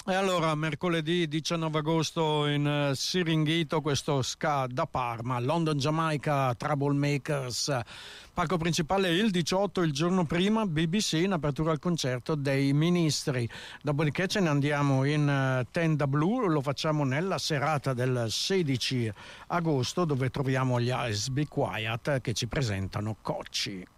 E allora, mercoledì 19 agosto in Siringhito, questo ska da Parma, London Jamaica Troublemakers. Palco principale il 18, il giorno prima, BBC in apertura al concerto dei Ministri. Dopodiché ce ne andiamo in tenda blu, lo facciamo nella serata del 16 agosto, dove troviamo gli Eyes Be Quiet che ci presentano Cocci.